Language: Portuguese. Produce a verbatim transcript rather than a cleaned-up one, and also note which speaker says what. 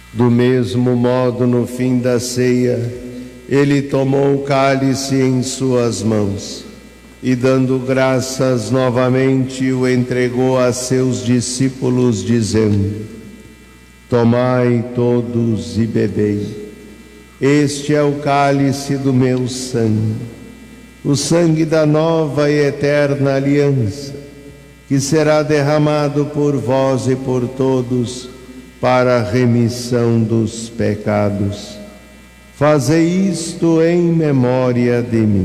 Speaker 1: Do mesmo modo, no fim da ceia, ele tomou o cálice em suas mãos e, dando graças novamente, o entregou a seus discípulos, dizendo: Tomai todos e bebei. Este é o cálice do meu sangue, o sangue da nova e eterna aliança, que será derramado por vós e por todos para a remissão dos pecados. Fazei isto em memória de mim.